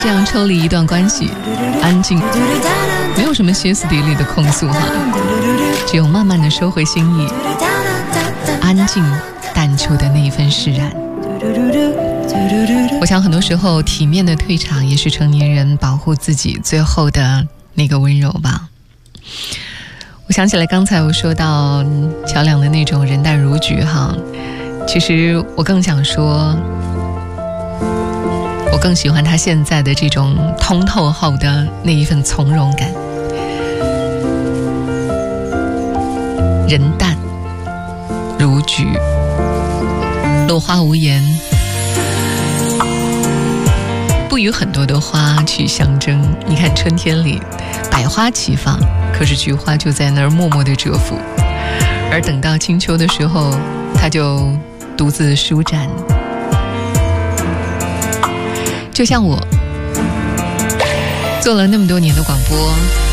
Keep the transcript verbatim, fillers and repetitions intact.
这样抽离一段关系，安静，没有什么歇斯底里的控诉哈，只有慢慢的收回心意，安静淡出的那一份释然。我想很多时候体面的退场也是成年人保护自己最后的那个温柔吧。我想起来刚才我说到乔梁的那种人淡如菊哈，其实我更想说，我更喜欢他现在的这种通透后的那一份从容感。人淡如菊，落花无言，不与很多的花去相争。你看春天里百花齐放，可是菊花就在那儿默默地蛰伏，而等到清秋的时候，它就独自舒展。就像我做了那么多年的广播，